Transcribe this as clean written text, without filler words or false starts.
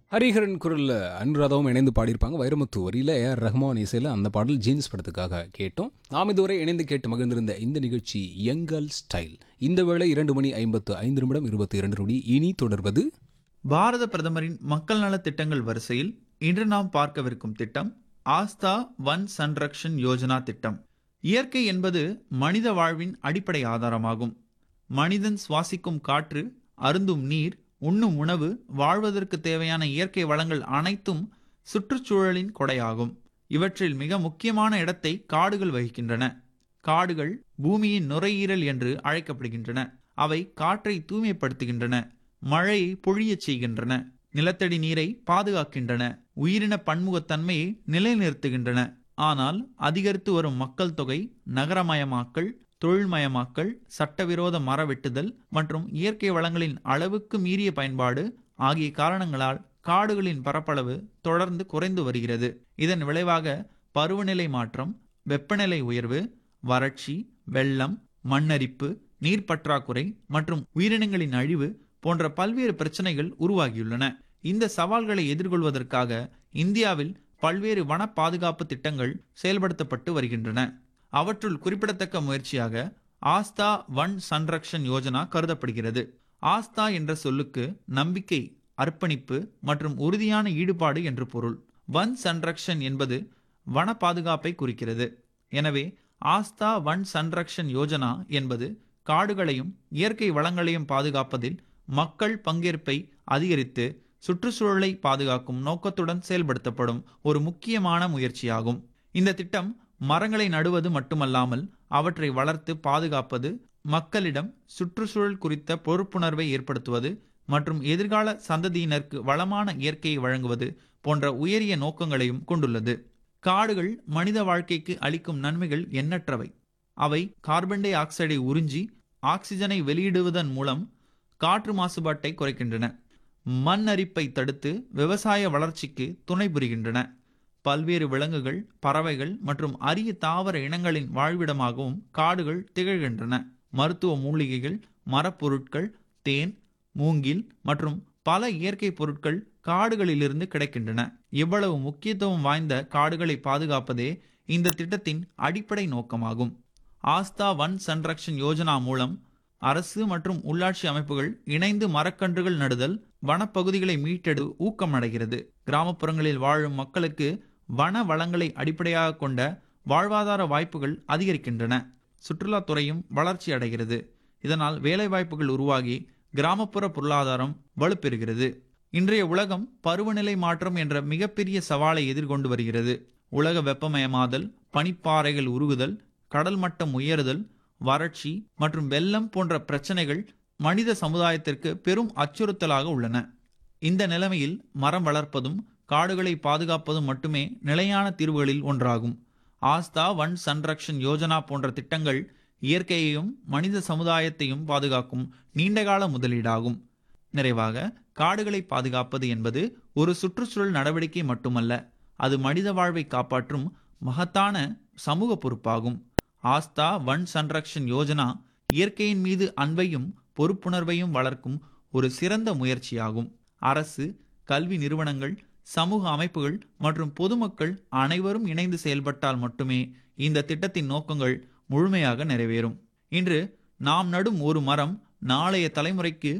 ஹரிஹரன் குரலில் அனுராதாவும் இணைந்து பாடியிருப்பாங்க. வைரமுத்து வரியில் ஏஆர் ரஹ்மான் இசையில் அந்த பாடல் ஜீன்ஸ் படத்துக்காக கேட்டோம். நாம் இதுவரை இணைந்து கேட்டு மகிழ்ந்திருந்த இந்த நிகழ்ச்சி எங்கள் ஸ்டைல். இந்த வேளை 2 மணி 55 நிமிடம் 22 நொடி. இனி தொடர்வது பாரத பிரதமரின் மக்கள் நல திட்டங்கள் வரிசையில் இன்று நாம் பார்க்கவிருக்கும் திட்டம் ஆஸ்தா வன் சன்ரக்ஷன் யோஜனா திட்டம். இயற்கை என்பது மனித வாழ்வின் அடிப்படை ஆதாரமாகும். மனிதன் சுவாசிக்கும் காற்று, அருந்தும் நீர், உண்ணும் உணவு, வாழ்வதற்கு தேவையான இயற்கை வளங்கள் அனைத்தும் சுற்றுச்சூழலின் கொடையாகும். இவற்றில் மிக முக்கியமான இடத்தை காடுகள் வகிக்கின்றன. காடுகள் பூமியின் நுரையீரல் என்று அழைக்கப்படுகின்றன. அவை காற்றை தூய்மைப்படுத்துகின்றன, மழையை பொழியச் செய்கின்றன, நிலத்தடி நீரை பாதுகாக்கின்றன, உயிரின பன்முகத்தன்மையை நிலைநிறுத்துகின்றன. ஆனால் அதிகரித்து வரும் மக்கள் தொகை, நகரமயமாக்கல், தொழில்மயமாக்கல், சட்டவிரோத மர வெட்டுதல் மற்றும் இயற்கை வளங்களின் அளவுக்கு மீறிய பயன்பாடு ஆகிய காரணங்களால் காடுகளின் பரப்பளவு தொடர்ந்து குறைந்து வருகிறது. இதன் விளைவாக பருவநிலை மாற்றம், வெப்பநிலை உயர்வு, வறட்சி, வெள்ளம், மண்ணரிப்பு, நீர் பற்றாக்குறை மற்றும் உயிரினங்களின் அழிவு போன்ற பல்வேறு பிரச்சனைகள் உருவாகியுள்ளன. இந்த சவால்களை எதிர்கொள்வதற்காக இந்தியாவில் பல்வேறு வன பாதுகாப்பு திட்டங்கள் செயல்படுத்தப்பட்டு வருகின்றன. அவற்றுள் குறிப்பிடத்தக்க முயற்சியாக ஆஸ்தா வன் சன்ரக்ஷன் யோஜனா கருதப்படுகிறது. ஆஸ்தா என்ற சொல்லுக்கு நம்பிக்கை, அர்ப்பணிப்பு மற்றும் உறுதியான ஈடுபாடு என்று பொருள். வன் சன்ரக்ஷன் என்பது வன பாதுகாப்பை குறிக்கிறது. எனவே ஆஸ்தா வன் சன்ரக்ஷன் யோஜனா என்பது காடுகளையும் இயற்கை வளங்களையும் பாதுகாப்பதில் மக்கள் பங்கேற்பை அதிகரித்து சுற்றுச்சூழலை பாதுகாக்கும் நோக்கத்துடன் செயல்படுத்தப்படும் ஒரு முக்கியமான முயற்சியாகும். இந்த திட்டம் மரங்களை நடுவது மட்டுமல்லாமல் அவற்றை வளர்த்து பாதுகாப்பது, மக்களிடம் சுற்றுச்சூழல் குறித்த பொறுப்புணர்வை ஏற்படுத்துவது மற்றும் எதிர்கால சந்ததியினருக்கு வளமான இயற்கையை வழங்குவது போன்ற உயரிய நோக்கங்களையும் கொண்டுள்ளது. காடுகள் மனித வாழ்க்கைக்கு அளிக்கும் நன்மைகள் எண்ணற்றவை. அவை கார்பன் டை ஆக்சைடை உறிஞ்சி ஆக்சிஜனை வெளியிடுவதன் மூலம் காற்று மாசுபாட்டை குறைக்கின்றன, மண் அரிப்பை தடுத்து விவசாய வளர்ச்சிக்கு துணை புரிகின்றன, பல்வேறு விலங்குகள், பறவைகள் மற்றும் அரிய தாவர இனங்களின் வாழ்விடமாகவும் காடுகள் திகழ்கின்றன. மருத்துவ மூலிகைகள், மரப்பொருட்கள், தேன், மூங்கில் மற்றும் பல இயற்கை பொருட்கள் காடுகளிலிருந்து கிடைக்கின்றன. இவ்வளவு முக்கியத்துவம் வாய்ந்த காடுகளை பாதுகாப்பதே இந்த திட்டத்தின் அடிப்படை நோக்கமாகும். ஆஸ்தா வன் சன்ரக்ஷன் யோஜனா மூலம் அரசு மற்றும் உள்ளாட்சி அமைப்புகள் இணைந்து மரக்கன்றுகள் நடுதல், வனப்பகுதிகளை மீட்டெடு ஊக்கமடைகிறது. கிராமப்புறங்களில் வாழும் மக்களுக்கு வன வளங்களை அடிப்படையாக கொண்ட வாழ்வாதார வாய்ப்புகள் அதிகரிக்கின்றன. சுற்றுலாத்துறையும் வளர்ச்சி அடைகிறது. இதனால் வேலைவாய்ப்புகள் உருவாகி கிராமப்புற பொருளாதாரம் வலுப்பெறுகிறது. இன்றைய உலகம் பருவநிலை மாற்றம் என்ற மிகப்பெரிய சவாலை எதிர்கொண்டு வருகிறது. உலக வெப்பமயமாதல், பனிப்பாறைகள் உருகுதல், கடல் மட்டம் உயருதல், வறட்சி மற்றும் வெள்ளம் போன்ற பிரச்சனைகள் மனித சமுதாயத்திற்கு பெரும் அச்சுறுத்தலாக உள்ளன. இந்த நிலைமையில் மரம் வளர்ப்பதும் காடுகளை பாதுகாப்பதும் மட்டுமே நிலையான தீர்வுகளில் ஒன்றாகும். ஆஸ்தா வன் சன்ரக்ஷன் யோஜனா போன்ற திட்டங்கள் இயற்கையையும் மனித சமுதாயத்தையும் பாதுகாக்கும் நீண்டகால முதலீடாகும். நிறைவாக, காடுகளை பாதுகாப்பது என்பது ஒரு சுற்றுச்சூழல் நடவடிக்கை மட்டுமல்ல, அது மனித வாழ்வை காப்பாற்றும் மகத்தான சமூக பொறுப்பாகும். ஆஸ்தா வன் சன்ரக்ஷன் யோஜனா இயற்கையின் மீது அன்பையும் பொறுப்புணர்வையும் வளர்க்கும் ஒரு சிறந்த முயற்சியாகும். அரசு, கல்வி நிறுவனங்கள், சமூக அமைப்புகள் மற்றும் பொதுமக்கள் அனைவரும் இணைந்து செயல்பட்டால் மட்டுமே இந்த திட்டத்தின் நோக்கங்கள் முழுமையாக நிறைவேறும். இன்று நாம் நடும் ஒரு மரம் நாளைய தலைமுறைக்கு